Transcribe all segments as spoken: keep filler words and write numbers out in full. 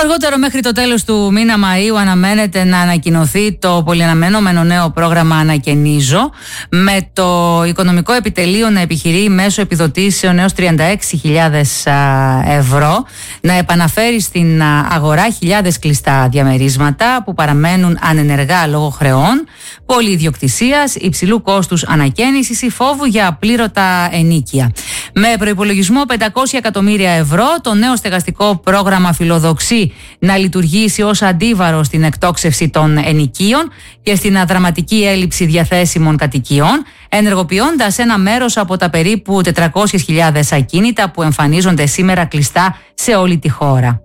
αργότερο μέχρι το τέλος του μήνα Μαΐου αναμένεται να ανακοινωθεί το πολυαναμενόμενο νέο πρόγραμμα Ανακαινίζω, με το Οικονομικό Επιτελείο να επιχειρεί μέσω επιδοτήσεων έως τριάντα έξι χιλιάδες ευρώ να επαναφέρει στην αγορά χιλιάδες κλειστά διαμερίσματα που παραμένουν ανενεργά λόγω χρεών, πολυιδιοκτησίας, υψηλού κόστους ανακαίνησης ή φόβου για απλήρωτα ενοίκια. Με προϋπολογισμό πεντακόσια εκατομμύρια ευρώ, το νέο στεγαστικό πρόγραμμα φιλοδοξεί να λειτουργήσει ως αντίβαρο στην εκτόξευση των ενοικίων και στην αδραματική έλλειψη διαθέσιμων κατοικιών, ενεργοποιώντας ένα μέρος από τα περίπου τετρακόσιες χιλιάδες ακίνητα που εμφανίζονται σήμερα κλειστά σε όλη τη χώρα.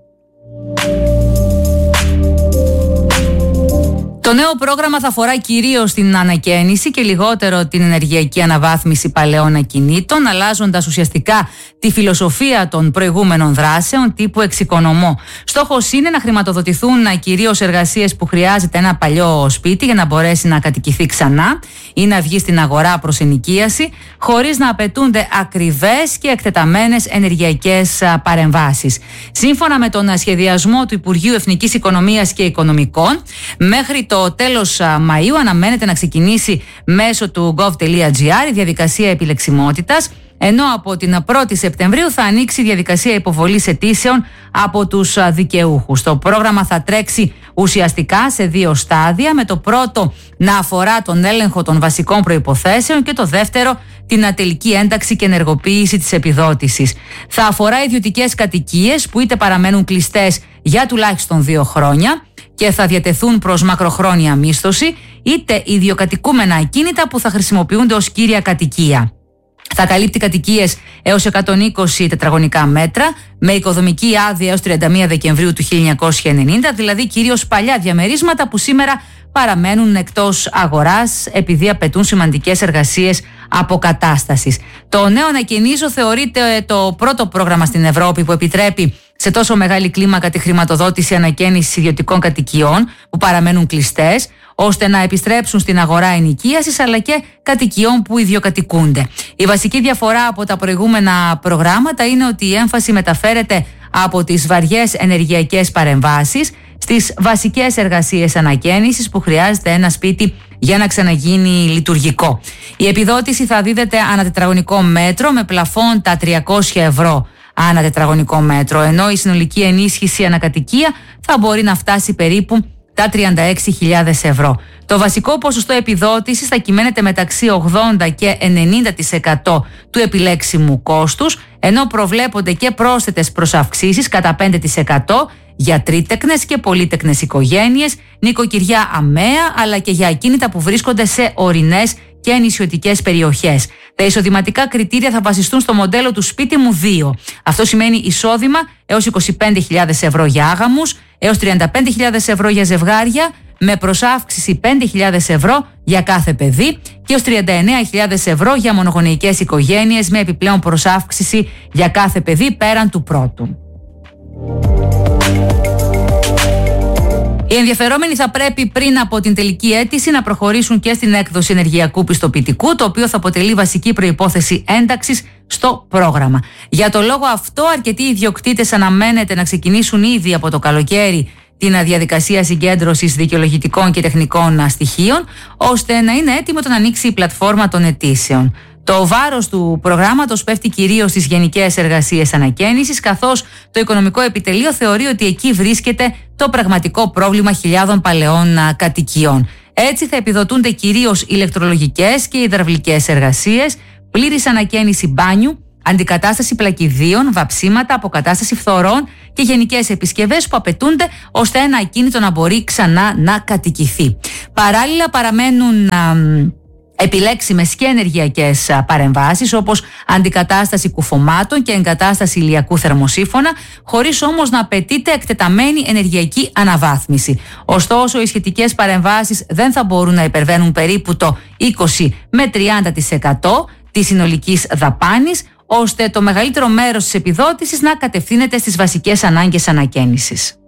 Το νέο πρόγραμμα θα αφορά κυρίως την ανακαίνιση και λιγότερο την ενεργειακή αναβάθμιση παλαιών ακινήτων, αλλάζοντας ουσιαστικά τη φιλοσοφία των προηγούμενων δράσεων τύπου εξοικονομώ. Στόχος είναι να χρηματοδοτηθούν κυρίως εργασίες που χρειάζεται ένα παλιό σπίτι για να μπορέσει να κατοικηθεί ξανά ή να βγει στην αγορά προς ενοικίαση, χωρίς να απαιτούνται ακριβές και εκτεταμένες ενεργειακές παρεμβάσεις. Σύμφωνα με τον σχεδιασμό του Υπουργείου Εθνικής Οικονομίας και Οικονομικών, μέχρι το τέλος Μαΐου αναμένεται να ξεκινήσει μέσω του gov.gr η διαδικασία επιλεξιμότητας, ενώ από την πρώτη Σεπτεμβρίου θα ανοίξει η διαδικασία υποβολής αιτήσεων από τους δικαιούχους. Το πρόγραμμα θα τρέξει ουσιαστικά σε δύο στάδια, με το πρώτο να αφορά τον έλεγχο των βασικών προϋποθέσεων και το δεύτερο την ατελική ένταξη και ενεργοποίηση της επιδότησης. Θα αφορά ιδιωτικές κατοικίες που είτε παραμένουν κλειστές για τουλάχιστον δύο χρόνια και θα διατεθούν προς μακροχρόνια μίσθωση, είτε ιδιοκατοικούμενα ακίνητα που θα χρησιμοποιούνται ως κύρια κατοικία. Θα καλύπτει κατοικίες έως εκατόν είκοσι τετραγωνικά μέτρα, με οικοδομική άδεια έως τριάντα μία Δεκεμβρίου του χίλια εννιακόσια ενενήντα, δηλαδή κυρίως παλιά διαμερίσματα που σήμερα παραμένουν εκτός αγοράς επειδή απαιτούν σημαντικές εργασίες αποκατάστασης. Το νέο Ανακαινίζω θεωρείται το πρώτο πρόγραμμα στην Ευρώπη που επιτρέπει σε τόσο μεγάλη κλίμακα τη χρηματοδότηση ανακαίνησης ιδιωτικών κατοικιών που παραμένουν κλειστές, ώστε να επιστρέψουν στην αγορά ενοικίασης αλλά και κατοικιών που ιδιοκατοικούνται. Η βασική διαφορά από τα προηγούμενα προγράμματα είναι ότι η έμφαση μεταφέρεται από τις βαριές ενεργειακές παρεμβάσεις στις βασικές εργασίες ανακαίνησης που χρειάζεται ένα σπίτι για να ξαναγίνει λειτουργικό. Η επιδότηση θα δίδεται ανά τετραγωνικό μέτρο με πλαφόν τα τριακόσια ευρώ ανά τετραγωνικό μέτρο, ενώ η συνολική ενίσχυση ανακατοικία θα μπορεί να φτάσει περίπου τα τριάντα έξι χιλιάδες ευρώ. Το βασικό ποσοστό επιδότησης θα κυμαίνεται μεταξύ ογδόντα και ενενήντα τοις εκατό του επιλέξιμου κόστους, ενώ προβλέπονται και πρόσθετες προσαυξήσεις κατά πέντε τοις εκατό για τρίτεκνες και πολύτεκνες οικογένειες, νοικοκυριά αμαία, αλλά και για ακίνητα που βρίσκονται σε ορεινές και νησιωτικές περιοχές. Τα εισοδηματικά κριτήρια θα βασιστούν στο μοντέλο του σπίτι μου δύο. Αυτό σημαίνει εισόδημα έως είκοσι πέντε χιλιάδες ευρώ για άγαμους, έως τριάντα πέντε χιλιάδες ευρώ για ζευγάρια, με προσάυξηση πέντε χιλιάδες ευρώ για κάθε παιδί και έως τριάντα εννέα χιλιάδες ευρώ για μονογονεϊκές οικογένειες, με επιπλέον προσάυξηση για κάθε παιδί πέραν του πρώτου. Οι ενδιαφερόμενοι θα πρέπει πριν από την τελική αίτηση να προχωρήσουν και στην έκδοση ενεργειακού πιστοποιητικού, το οποίο θα αποτελεί βασική προϋπόθεση ένταξης στο πρόγραμμα. Για το λόγο αυτό, αρκετοί ιδιοκτήτες αναμένεται να ξεκινήσουν ήδη από το καλοκαίρι την διαδικασία συγκέντρωσης δικαιολογητικών και τεχνικών στοιχείων, ώστε να είναι έτοιμο το να ανοίξει η πλατφόρμα των αιτήσεων. Το βάρος του προγράμματος πέφτει κυρίως στις γενικές εργασίες ανακαίνησης, καθώς το Οικονομικό Επιτελείο θεωρεί ότι εκεί βρίσκεται το πραγματικό πρόβλημα χιλιάδων παλαιών κατοικιών. Έτσι θα επιδοτούνται κυρίως ηλεκτρολογικές και υδραυλικές εργασίες, πλήρης ανακαίνιση μπάνιου, αντικατάσταση πλακιδίων, βαψίματα, αποκατάσταση φθορών και γενικές επισκευές που απαιτούνται ώστε ένα ακίνητο να μπορεί ξανά να κατοικηθεί. Παράλληλα παραμένουν α, επιλέξιμες και ενεργειακές παρεμβάσεις, όπως αντικατάσταση κουφωμάτων και εγκατάσταση ηλιακού θερμοσύφωνα, χωρίς όμως να απαιτείται εκτεταμένη ενεργειακή αναβάθμιση. Ωστόσο, οι σχετικές παρεμβάσεις δεν θα μπορούν να υπερβαίνουν περίπου το είκοσι με τριάντα τοις εκατό της συνολικής δαπάνης, ώστε το μεγαλύτερο μέρος της επιδότησης να κατευθύνεται στις βασικές ανάγκες ανακαίνησης.